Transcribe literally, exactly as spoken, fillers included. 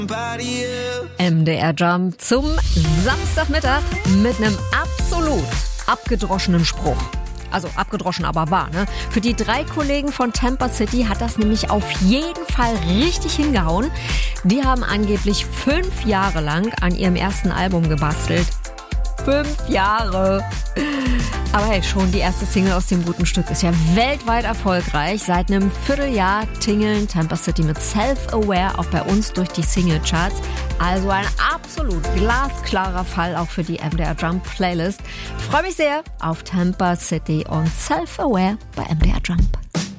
M D R Jump zum Samstagmittag mit einem absolut abgedroschenen Spruch. Also abgedroschen aber wahr, ne? Für die drei Kollegen von Tampa City hat das nämlich auf jeden Fall richtig hingehauen. Die haben angeblich fünf Jahre lang an ihrem ersten Album gebastelt. Fünf Jahre. Aber hey, schon die erste Single aus dem guten Stück ist ja weltweit erfolgreich. Seit einem Vierteljahr tingeln Tampa City mit Self-Aware auch bei uns durch die Singlecharts. Also ein absolut glasklarer Fall auch für die M D R Jump Playlist. Ich freue mich sehr auf Tampa City und Self-Aware bei M D R Jump.